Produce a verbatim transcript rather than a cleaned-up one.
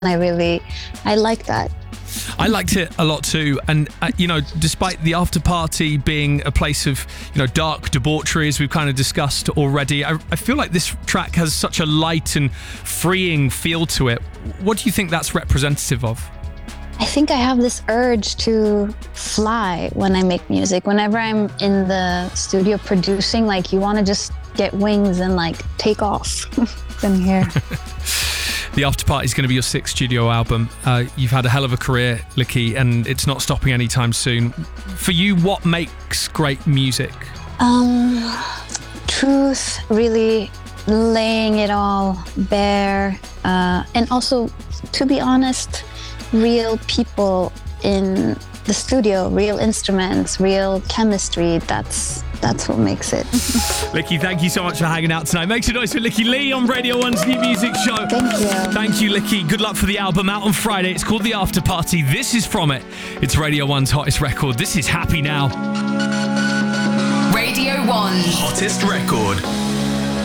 I really, I like that. I liked it a lot too, and uh, you know, despite the after party being a place of, you know, dark debauchery, as we've kind of discussed already, I, I feel like this track has such a light and freeing feel to it. What do you think that's representative of? I think I have this urge to fly when I make music. Whenever I'm in the studio producing, like, you want to just get wings and like take off from here. The After Party is going to be your sixth studio album. Uh, you've had a hell of a career, Licky, and it's not stopping anytime soon. For you, what makes great music? Um, truth, really laying it all bare. Uh, and also, to be honest, real people in the studio, real instruments, real chemistry. That's that's what makes it. Licky, thank you so much for hanging out tonight. Make some noise for Licky Lee on Radio one's New Music Show. Thank you. Thank you, Licky. Good luck for the album out on Friday. It's called The After Party. This is from it. It's Radio one's hottest record. This is Happy Now. Radio one. Hottest record.